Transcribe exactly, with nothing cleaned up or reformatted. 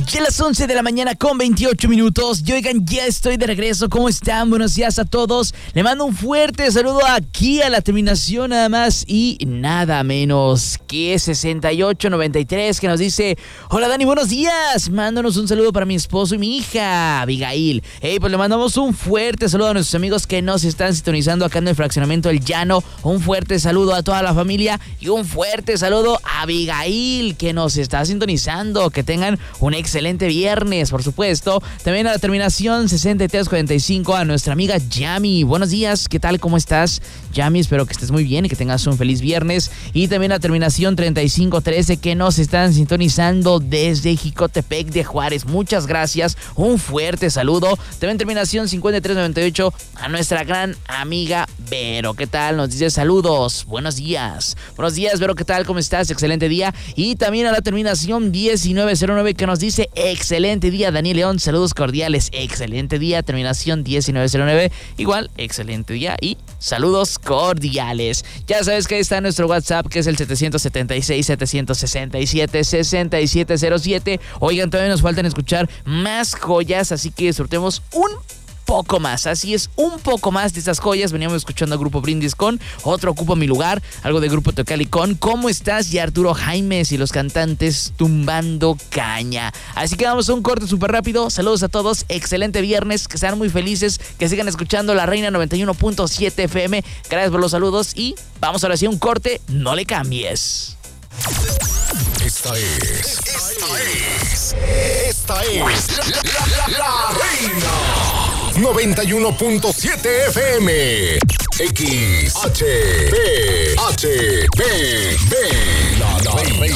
Ya las once de la mañana con veintiocho minutos. Y oigan, ya estoy de regreso. ¿Cómo están? Buenos días a todos. Le mando un fuerte saludo aquí a la terminación nada más y nada menos que sesenta y ocho noventa y tres, que nos dice: hola Dani, buenos días. Mándanos un saludo para mi esposo y mi hija, Abigail. Hey, pues le mandamos un fuerte saludo a nuestros amigos que nos están sintonizando acá en el fraccionamiento El Llano. Un fuerte saludo a toda la familia y un fuerte saludo a Abigail, que nos está sintonizando. Que tengan un excelente viernes, por supuesto. También a la terminación sesenta y tres cuarenta y cinco a nuestra amiga Yami. Buenos días, ¿qué tal? ¿Cómo estás, Yami? Espero que estés muy bien y que tengas un feliz viernes. Y también a la terminación treinta y cinco trece, que nos están sintonizando desde Jicotepec de Juárez. Muchas gracias, un fuerte saludo. También terminación cincuenta y tres noventa y ocho a nuestra gran amiga Vero. ¿Qué tal? Nos dice saludos, buenos días. Buenos días, Vero, ¿qué tal? ¿Cómo estás? Excelente día. Y también a la terminación diecinueve cero nueve, que nos dice excelente día, Daniel León, saludos cordiales, excelente día, terminación diecinueve cero nueve, igual, excelente día y saludos cordiales. Ya sabes que ahí está nuestro WhatsApp, que es el setecientos setenta y seis, setecientos sesenta y siete, sesenta y siete cero siete. Oigan, todavía nos faltan escuchar más joyas, así que sorteemos un poco más, así es, un poco más de esas joyas. Veníamos escuchando a Grupo Brindis con Otro Ocupa Mi Lugar, algo de Grupo Tecali con ¿Cómo estás? Y Arturo Jaimes y los cantantes Tumbando Caña. Así que vamos a un corte súper rápido. Saludos a todos, excelente viernes, que sean muy felices, que sigan escuchando La Reina noventa y uno punto siete F M. Gracias por los saludos y vamos ahora sí a un corte, no le cambies. Esta es, esta es, esta es la, la, la, la Reina noventa y uno punto siete F M. X H B H B B. La, la Reina.